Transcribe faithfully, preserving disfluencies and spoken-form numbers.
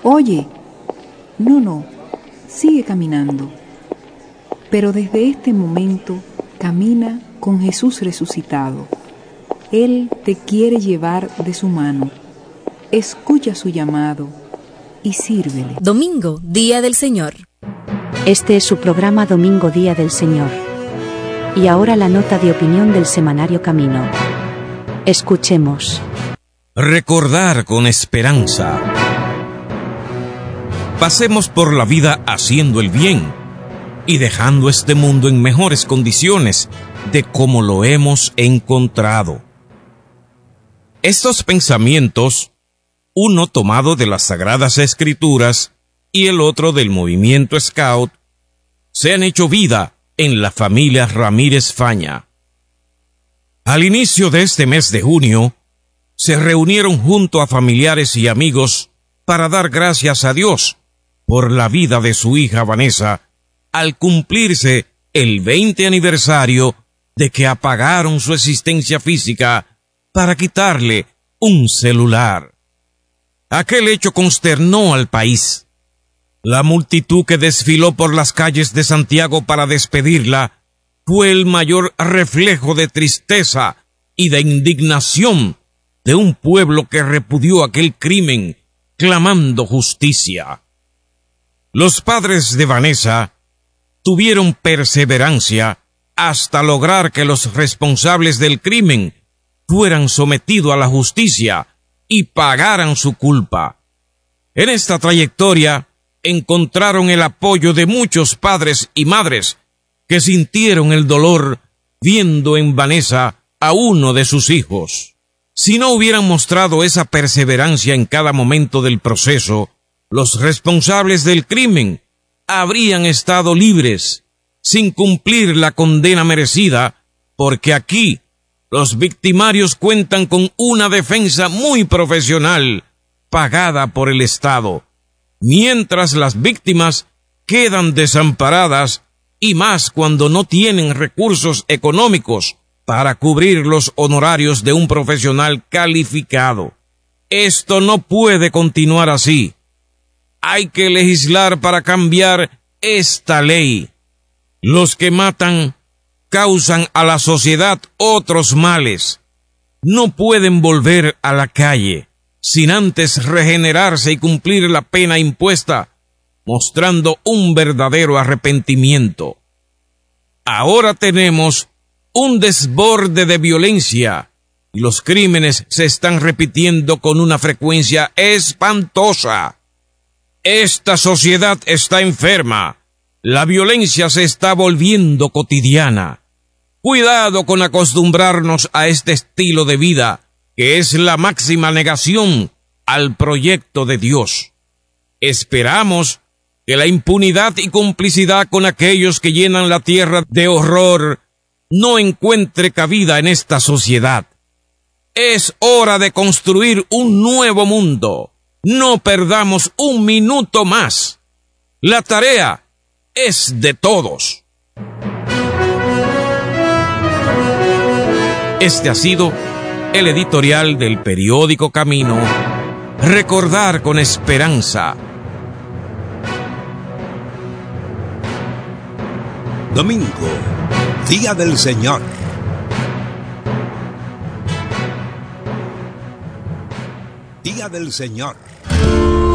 Oye, no, no, sigue caminando. Pero desde este momento camina con Jesús resucitado. Él te quiere llevar de su mano. Escucha su llamado y sírvele. Domingo, Día del Señor. Este es su programa Domingo, Día del Señor. Y ahora la nota de opinión del semanario Camino. Escuchemos. Recordar con esperanza. Pasemos por la vida haciendo el bien y dejando este mundo en mejores condiciones de como lo hemos encontrado. Estos pensamientos, uno tomado de las Sagradas Escrituras y el otro del movimiento Scout, se han hecho vida en la familia Ramírez Faña. Al inicio de este mes de junio, se reunieron junto a familiares y amigos para dar gracias a Dios por la vida de su hija Vanessa, al cumplirse el veinte aniversario de que apagaron su existencia física para quitarle un celular. Aquel hecho consternó al país. La multitud que desfiló por las calles de Santiago para despedirla fue el mayor reflejo de tristeza y de indignación de un pueblo que repudió aquel crimen, clamando justicia. Los padres de Vanessa tuvieron perseverancia hasta lograr que los responsables del crimen fueran sometidos a la justicia y pagaran su culpa. En esta trayectoria encontraron el apoyo de muchos padres y madres que sintieron el dolor viendo en Vanessa a uno de sus hijos. Si no hubieran mostrado esa perseverancia en cada momento del proceso, los responsables del crimen habrían estado libres, sin cumplir la condena merecida, porque aquí los victimarios cuentan con una defensa muy profesional, pagada por el Estado, mientras las víctimas quedan desamparadas, y más cuando no tienen recursos económicos para cubrir los honorarios de un profesional calificado. Esto no puede continuar así. Hay que legislar para cambiar esta ley. Los que matan causan a la sociedad otros males. No pueden volver a la calle sin antes regenerarse y cumplir la pena impuesta, mostrando un verdadero arrepentimiento. Ahora tenemos un desborde de violencia y los crímenes se están repitiendo con una frecuencia espantosa. Esta sociedad está enferma. La violencia se está volviendo cotidiana. Cuidado con acostumbrarnos a este estilo de vida, que es la máxima negación al proyecto de Dios. Esperamos que la impunidad y complicidad con aquellos que llenan la tierra de horror no encuentre cabida en esta sociedad. Es hora de construir un nuevo mundo. No perdamos un minuto más. La tarea es de todos. Este ha sido el editorial del periódico Camino. Recordar con esperanza. Domingo, Día del Señor. Día del Señor.